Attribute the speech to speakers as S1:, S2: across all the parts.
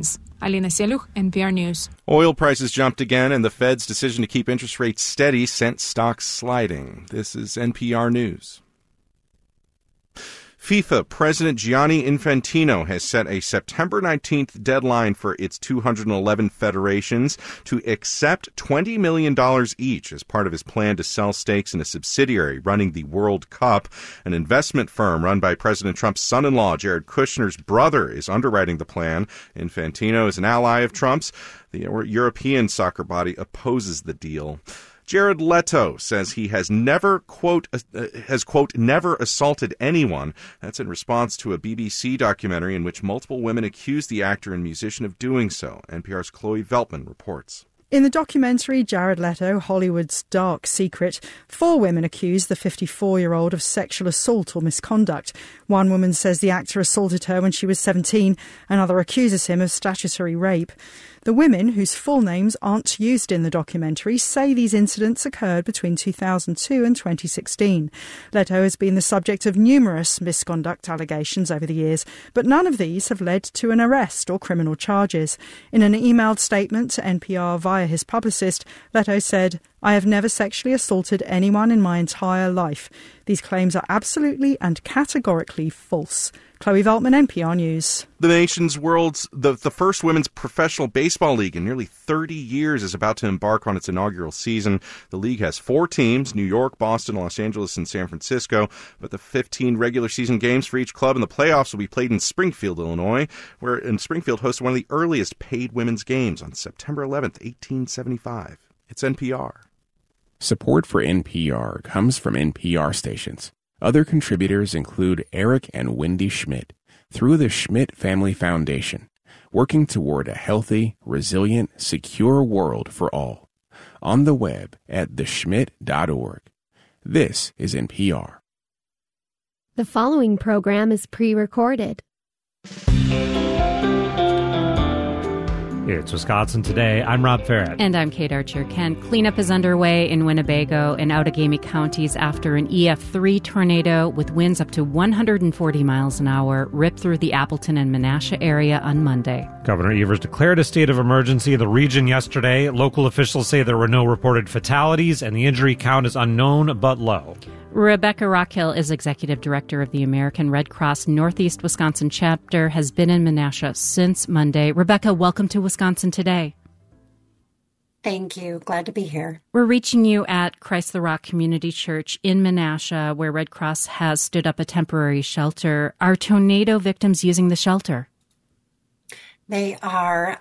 S1: Alina Sieluch, NPR News.
S2: Oil prices jumped again, and the Fed's decision to keep interest rates steady sent stocks sliding. This is NPR News. FIFA President Gianni Infantino has set a September 19th deadline for its 211 federations to accept $20 million each as part of his plan to sell stakes in a subsidiary running the World Cup. An investment firm run by President Trump's son-in-law, Jared Kushner's brother, is underwriting the plan. Infantino is an ally of Trump's. The European soccer body opposes the deal. Jared Leto says he has never, quote, never assaulted anyone. That's in response to a BBC documentary in which multiple women accused the actor and musician of doing so. NPR's Chloe Veltman reports.
S3: In the documentary Jared Leto, Hollywood's Dark Secret, 4 women accuse the 54-year-old of sexual assault or misconduct. One woman says the actor assaulted her when she was 17. Another accuses him of statutory rape. The women, whose full names aren't used in the documentary, say these incidents occurred between 2002 and 2016. Leto has been the subject of numerous misconduct allegations over the years, but none of these have led to an arrest or criminal charges. In an emailed statement to NPR via his publicist, Leto said, "I have never sexually assaulted anyone in my entire life. These claims are absolutely and categorically false." Chloe Veltman, NPR News.
S2: The nation's the first women's professional baseball league in nearly 30 years is about to embark on its inaugural season. The league has 4 teams, New York, Boston, Los Angeles, and San Francisco, but the 15 regular season games for each club in the playoffs will be played in Springfield, Illinois, where Springfield hosted one of the earliest paid women's games on September 11th, 1875. It's NPR.
S4: Support for NPR comes from NPR stations. Other contributors include Eric and Wendy Schmidt through the Schmidt Family Foundation, working toward a healthy, resilient, secure world for all. On the web at theschmidt.org. This is NPR.
S5: The following program is pre-recorded.
S6: It's Wisconsin Today. I'm Rob Farrett.
S7: And I'm Kate Archer. Ken, cleanup is underway in Winnebago and Outagamie counties after an EF3 tornado with winds up to 140 miles an hour ripped through the Appleton and Menasha area on Monday.
S6: Governor Evers declared a state of emergency in the region yesterday. Local officials say there were no reported fatalities and the injury count is unknown but low.
S7: Rebecca Rockhill is executive director of the American Red Cross Northeast Wisconsin chapter, has been in Menasha since Monday. Rebecca, welcome to Wisconsin Today.
S8: Thank you. Glad to be here.
S7: We're reaching you at Christ the Rock Community Church in Menasha, where Red Cross has stood up a temporary shelter. Are tornado victims using the shelter?
S8: They are.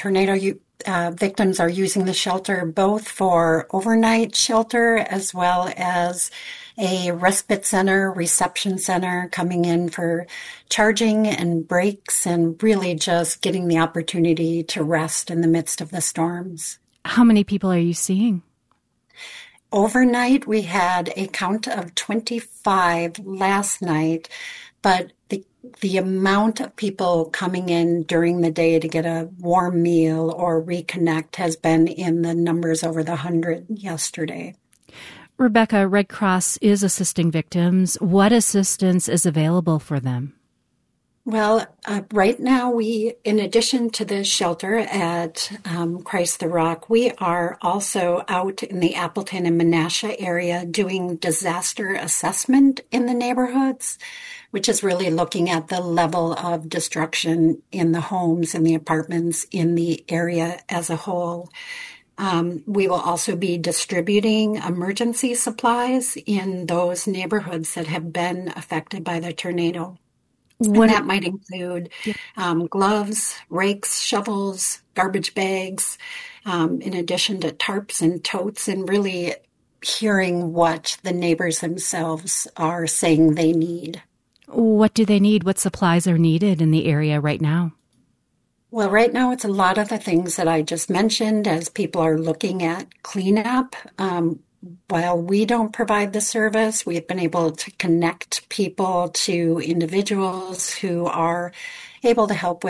S8: Victims are using the shelter both for overnight shelter as well as a respite center, reception center, coming in for charging and breaks and really just getting the opportunity to rest in the midst of the storms.
S7: How many people are you seeing?
S8: Overnight, we had a count of 25 last night, but the amount of people coming in during the day to get a warm meal or reconnect has been in the numbers over the 100 yesterday.
S7: Rebecca, Red Cross is assisting victims. What assistance is available for them?
S8: Well, right now, in addition to the shelter at Christ the Rock, we are also out in the Appleton and Menasha area doing disaster assessment in the neighborhoods, which is really looking at the level of destruction in the homes and the apartments in the area as a whole. We will also be distributing emergency supplies in those neighborhoods that have been affected by the tornado. And that might include gloves, rakes, shovels, garbage bags, in addition to tarps and totes, and really hearing what the neighbors themselves are saying they need.
S7: What do they need? What supplies are needed in the area right now?
S8: Well, right now it's a lot of the things that I just mentioned as people are looking at cleanup. While we don't provide the service, we've been able to connect people to individuals who are able to help with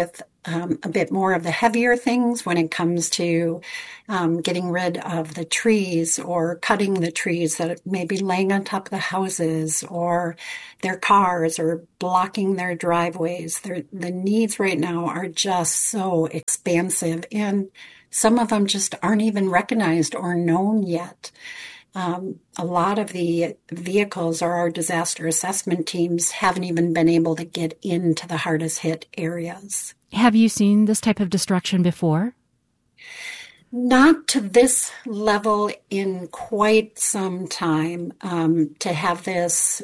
S8: a bit more of the heavier things when it comes to getting rid of the trees or cutting the trees that may be laying on top of the houses or their cars or blocking their driveways. The needs right now are just so expansive, and some of them just aren't even recognized or known yet. A lot of the vehicles or our disaster assessment teams haven't even been able to get into the hardest hit areas.
S7: Have you seen this type of destruction before?
S8: Not to this level in quite some time. To have this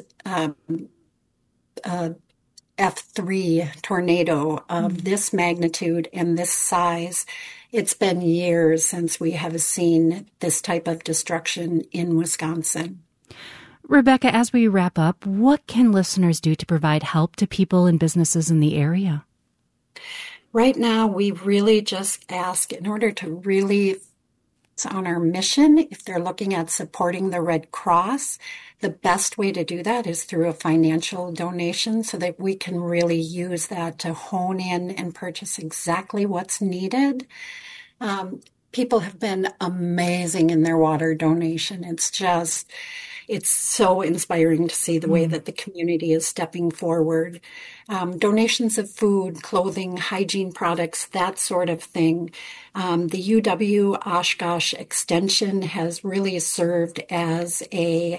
S8: F3 tornado of this magnitude and this size, it's been years since we have seen this type of destruction in Wisconsin.
S7: Rebecca, as we wrap up, what can listeners do to provide help to people and businesses in the area?
S8: Right now, we really just ask, in order to really on our mission, if they're looking at supporting the Red Cross, the best way to do that is through a financial donation so that we can really use that to hone in and purchase exactly what's needed. People have been amazing in their water donation. It's so inspiring to see the way that the community is stepping forward. Donations of food, clothing, hygiene products, that sort of thing. The UW Oshkosh Extension has really served as a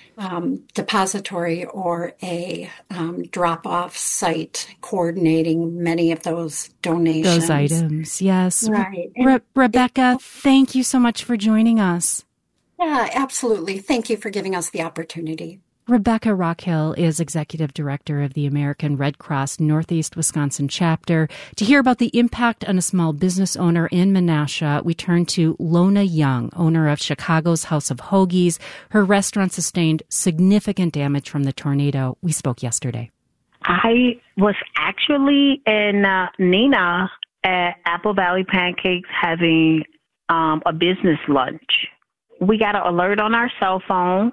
S8: depository or a drop-off site coordinating many of those donations.
S7: Those items, yes.
S8: Right.
S7: Rebecca, thank you so much for joining us.
S8: Yeah, absolutely. Thank you for giving us the opportunity.
S7: Rebecca Rockhill is Executive Director of the American Red Cross Northeast Wisconsin chapter. To hear about the impact on a small business owner in Menasha, we turn to Lona Young, owner of Chicago's House of Hoagies. Her restaurant sustained significant damage from the tornado. We spoke yesterday.
S9: I was actually in Neenah at Apple Valley Pancakes having a business lunch. We got an alert on our cell phone.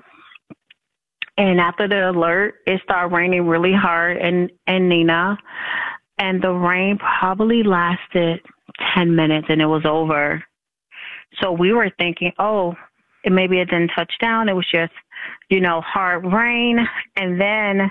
S9: And after the alert, it started raining really hard in Neenah. And the rain probably lasted 10 minutes and it was over. So we were thinking, maybe it didn't touch down. It was just, hard rain. And then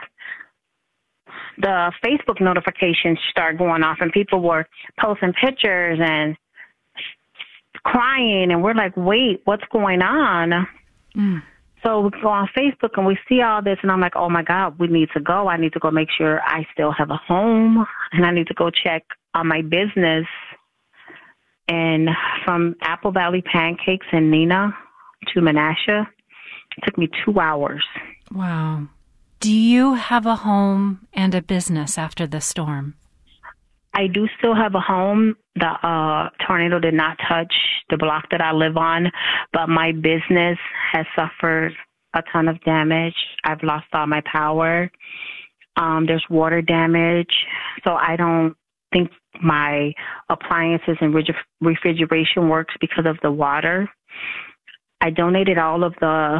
S9: the Facebook notifications started going off and people were posting pictures and crying. And we're like, wait, what's going on? So we go on Facebook and we see all this, and I'm like, oh, my God, we need to go. I need to go make sure I still have a home, and I need to go check on my business. And from Apple Valley Pancakes in Neenah to Menasha, it took me 2 hours.
S7: Wow. Do you have a home and a business after the storm?
S9: I do still have a home. The tornado did not touch the block that I live on, but my business has suffered a ton of damage. I've lost all my power. There's water damage, so I don't think my appliances and refrigeration works because of the water. I donated all of the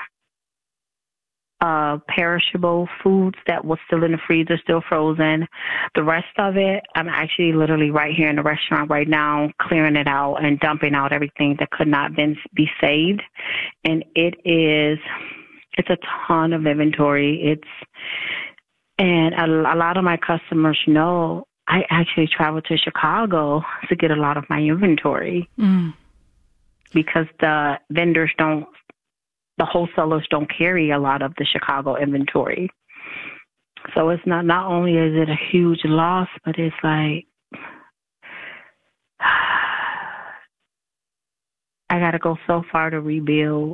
S9: perishable foods that was still in the freezer, still frozen. The rest of it, I'm actually literally right here in the restaurant right now, clearing it out and dumping out everything that could not be saved. And it's a ton of inventory. And a lot of my customers know I actually travel to Chicago to get a lot of my inventory because the vendors the wholesalers don't carry a lot of the Chicago inventory. So it's not only is it a huge loss, but it's like, I got to go so far to rebuild.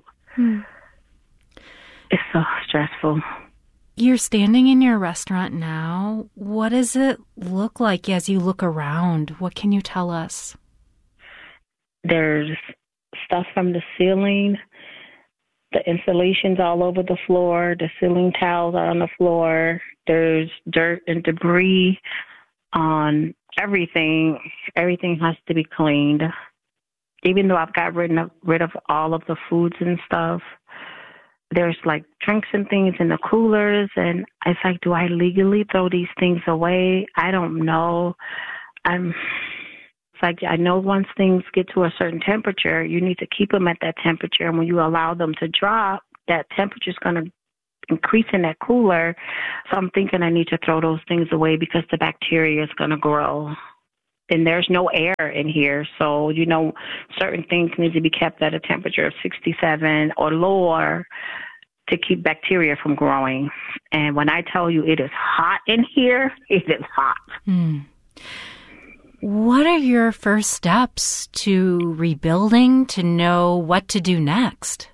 S9: It's so stressful.
S7: You're standing in your restaurant now. What does it look like as you look around? What can you tell us?
S9: There's stuff from the ceiling. The insulation's all over the floor. The ceiling tiles are on the floor. There's dirt and debris on everything. Everything has to be cleaned. Even though I've got rid of all of the foods and stuff, there's like drinks and things in the coolers. And it's like, do I legally throw these things away? I don't know. It's like I know once things get to a certain temperature, you need to keep them at that temperature. And when you allow them to drop, that temperature is going to increase in that cooler. So I'm thinking I need to throw those things away because the bacteria is going to grow. And there's no air in here. So, certain things need to be kept at a temperature of 67 or lower to keep bacteria from growing. And when I tell you it is hot in here, it is hot.
S7: What are your first steps to rebuilding, to know what to do next?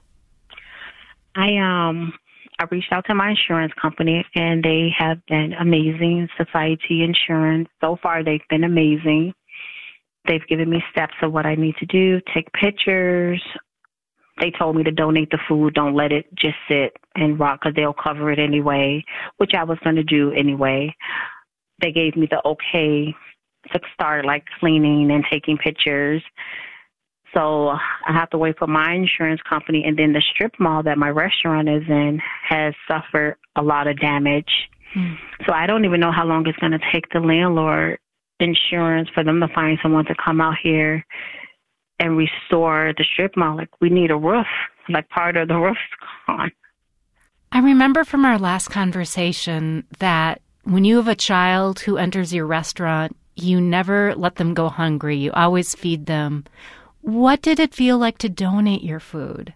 S9: I reached out to my insurance company, and they have been amazing. Society Insurance. So far, they've been amazing. They've given me steps of what I need to do, take pictures. They told me to donate the food. Don't let it just sit and rot because they'll cover it anyway, which I was going to do anyway. They gave me the okay to start cleaning and taking pictures. So I have to wait for my insurance company, and then the strip mall that my restaurant is in has suffered a lot of damage. So I don't even know how long it's going to take the landlord insurance for them to find someone to come out here and restore the strip mall. We need a roof, part of the roof's gone.
S7: I remember from our last conversation that when you have a child who enters your restaurant, you never let them go hungry. You always feed them. What did it feel like to donate your food?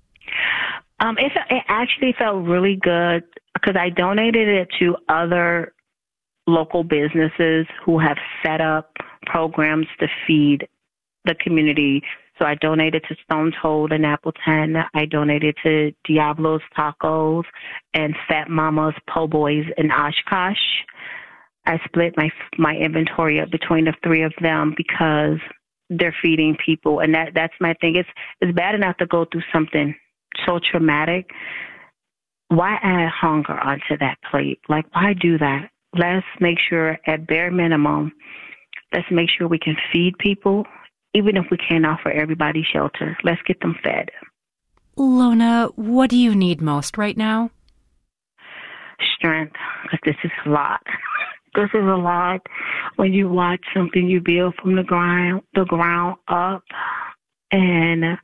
S9: It actually felt really good because I donated it to other local businesses who have set up programs to feed the community. So I donated to Stone Toad in Appleton. I donated to Diablo's Tacos and Fat Mama's Po' Boys in Oshkosh. I split my inventory up between the three of them because they're feeding people, and that's my thing. It's bad enough to go through something so traumatic. Why add hunger onto that plate? Why do that? Let's make sure, at bare minimum, let's make sure we can feed people, even if we can't offer everybody shelter. Let's get them fed.
S7: Lona, what do you need most right now?
S9: Strength, because this is a lot. This is a lot when you watch something you build from the ground up, and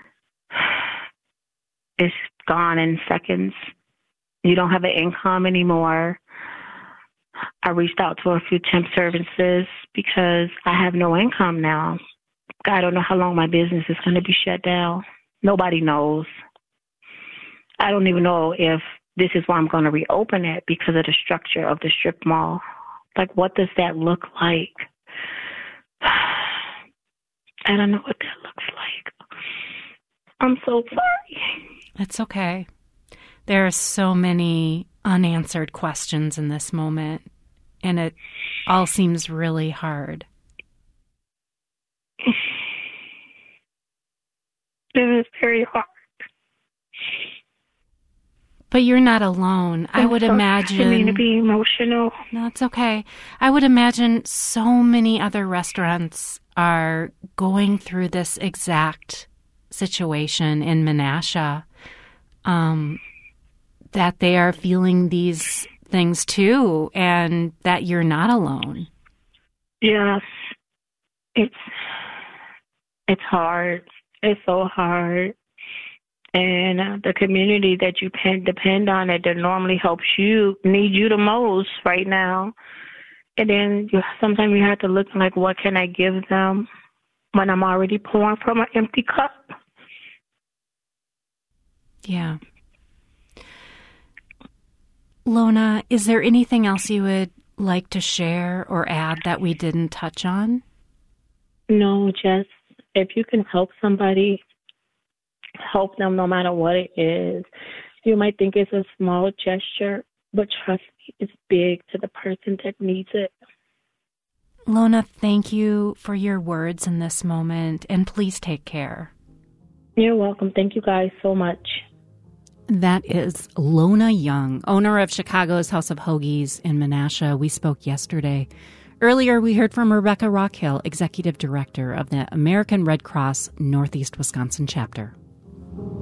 S9: it's gone in seconds. You don't have an income anymore. I reached out to a few temp services because I have no income now. I don't know how long my business is going to be shut down. Nobody knows. I don't even know if this is why I'm going to reopen it because of the structure of the strip mall. What does that look like? I don't know what that looks like. I'm so sorry.
S7: It's okay. There are so many unanswered questions in this moment, and it all seems really hard.
S9: It is very hard.
S7: But you're not alone. I would imagine...
S9: I mean to be emotional.
S7: No, it's okay. I would imagine so many other restaurants are going through this exact situation in Menasha, that they are feeling these things too, and that you're not alone.
S9: Yes. It's hard. It's so hard. And the community that you depend on that normally helps you, need you the most right now. And then sometimes you have to look what can I give them when I'm already pouring from an empty cup?
S7: Yeah. Lona, is there anything else you would like to share or add that we didn't touch on?
S9: No, just if you can help somebody, help them no matter what it is. You might think it's a small gesture, but trust me, it's big to the person that needs it.
S7: Lona, thank you for your words in this moment, and please take care.
S9: You're welcome. Thank you guys so much.
S7: That is Lona Young, owner of Chicago's House of Hoagies in Menasha. We spoke yesterday. Earlier, we heard from Rebecca Rockhill, Executive Director of the American Red Cross Northeast Wisconsin chapter.